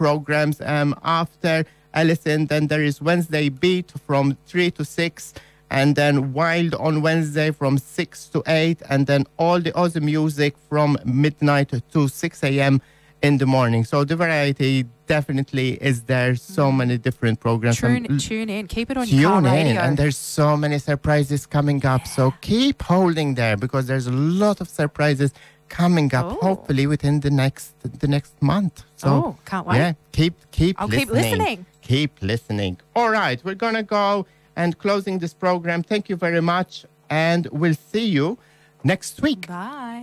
programs after Ellison. Then there is Wednesday Beat from 3 to 6. And then Wild on Wednesday from 6 to 8. And then all the other music from midnight to 6 a.m. in the morning. So the variety definitely is there. So many different programs. Tune in. Keep it on your car radio. And there's so many surprises coming up. So keep holding there because there's a lot of surprises coming up, hopefully within the next month. So can't wait. Yeah, keep I'll listening. keep listening. Keep listening. All right, we're going to go and closing this program. Thank you very much. And we'll see you next week. Bye.